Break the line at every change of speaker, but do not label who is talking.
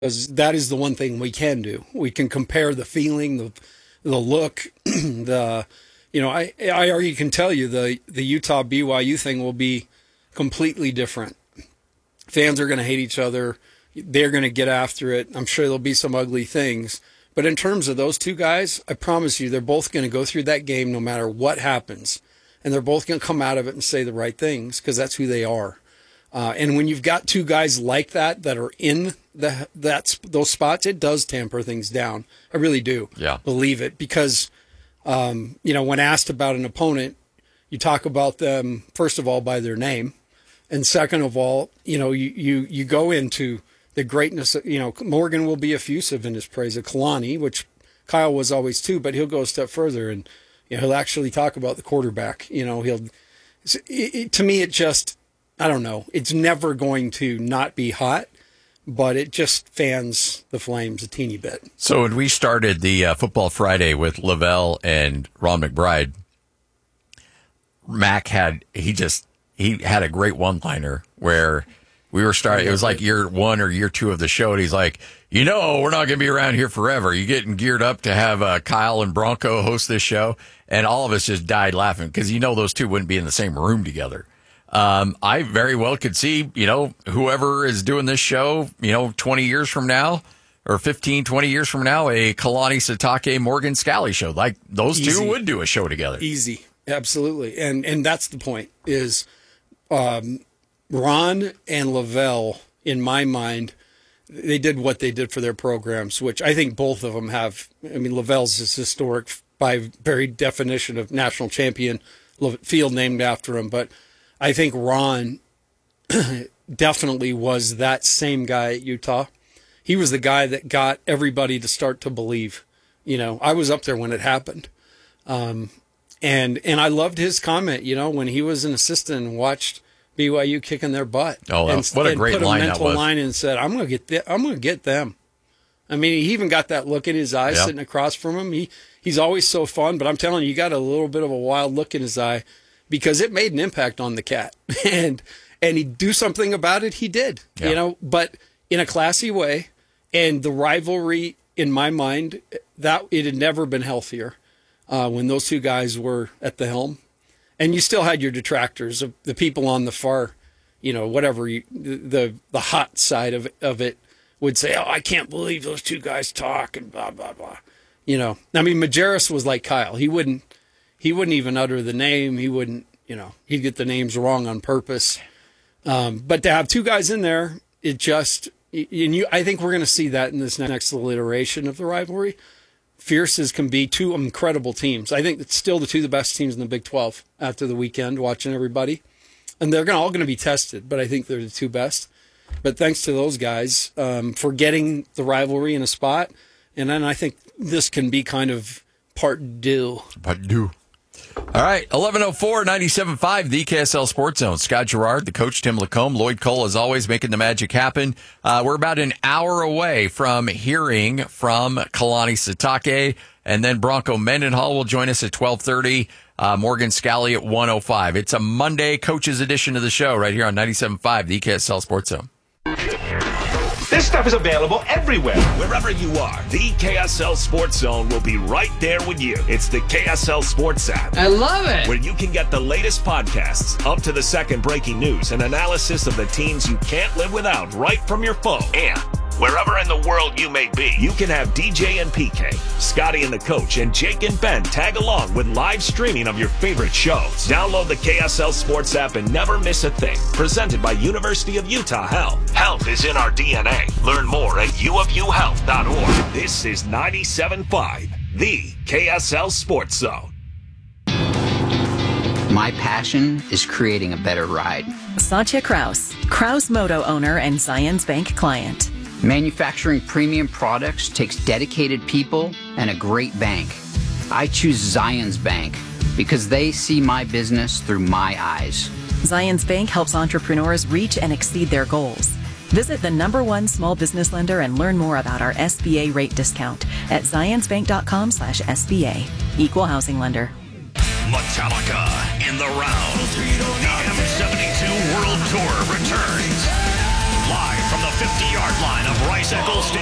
because that is the one thing we can do. We can compare the feeling, the look, I already can tell you the Utah BYU thing will be completely different. Fans are going to hate each other. They're going to get after it. I'm sure there'll be some ugly things. But in terms of those two guys, I promise you, they're both going to go through that game no matter what happens. And they're both going to come out of it and say the right things because that's who they are. And when you've got two guys like that are in those spots, it does tamper things down. I really do believe it because, when asked about an opponent, you talk about them, first of all, by their name. And second of all, you go into the greatness. Morgan will be effusive in his praise of Kalani, which Kyle was always too, but he'll go a step further and he'll actually talk about the quarterback. To me, it just, I don't know. It's never going to not be hot, but it just fans the flames a teeny bit.
So when we started the Football Friday with Lavelle and Ron McBride, Mac had a great one-liner where we were starting. It was like year one or year two of the show, and he's like, we're not going to be around here forever. You getting geared up to have Kyle and Bronco host this show, and all of us just died laughing because those two wouldn't be in the same room together. I very well could see, whoever is doing this show, 20 years from now or 15, 20 years from now, a Kalani Sitake, Morgan Scalley show. Like those two would do a show together.
Easy. Absolutely. And that's the point is, Ron and Lavelle, in my mind, they did what they did for their programs, which I think both of them have. I mean, Lavelle's is historic by very definition of national champion, field named after him. But I think Ron definitely was that same guy at Utah. He was the guy that got everybody to start to believe. I was up there when it happened. And I loved his comment, when he was an assistant and watched BYU kicking their butt.
Oh, what a great line that was. Put a mental
line and said, I'm going to get them. I mean, he even got that look in his eye sitting across from him. He's always so fun, but I'm telling you, got a little bit of a wild look in his eye because it made an impact on the cat. And he'd do something about it. He did, but in a classy way. And the rivalry, in my mind, that it had never been healthier when those two guys were at the helm. And you still had your detractors, of the people on the far, the hot side of it would say, "Oh, I can't believe those two guys talk," and blah blah blah. I mean, Majerus was like Kyle. He wouldn't even utter the name. He wouldn't, he'd get the names wrong on purpose. But to have two guys in there, it just, I think we're going to see that in this next little iteration of the rivalry. Fierce as can be, two incredible teams. I think it's still the two of the best teams in the Big 12 after the weekend, watching everybody. And they're all going to be tested, but I think they're the two best. But thanks to those guys for getting the rivalry in a spot. And then I think this can be kind of part deux.
All right, 11:04, 97.5, the KSL Sports Zone. Scott Gerard, the coach, Tim Lacombe, Lloyd Cole, as always, making the magic happen. We're about an hour away from hearing from Kalani Sitake, and then Bronco Mendenhall will join us at 12:30. Morgan Scalley at 1:05. It's a Monday coaches edition of the show right here on 97.5, the KSL Sports Zone.
This stuff is available everywhere. Wherever you are, the KSL Sports Zone will be right there with you. It's the KSL Sports app.
I love it.
Where you can get the latest podcasts, up to the second breaking news, and analysis of the teams you can't live without right from your phone. And wherever in the world you may be, you can have DJ and PK, Scotty and the coach, and Jake and Ben tag along with live streaming of your favorite shows. Download the KSL Sports app and never miss a thing. Presented by University of Utah Health. Health is in our DNA. Learn more at uofuhealth.org. This is 97.5, the KSL Sports Zone.
My passion is creating a better ride.
Satya Kraus Moto owner and Zions Bank client.
Manufacturing premium products takes dedicated people and a great bank. I choose Zions Bank because they see my business through my eyes.
Zions Bank helps entrepreneurs reach and exceed their goals. Visit the #1 small business lender and learn more about our SBA rate discount at zionsbank.com/SBA. Equal housing lender.
Metallica in the round. The M72 World Tour returns. Live from the 50-yard line of Rice Eccles Stadium.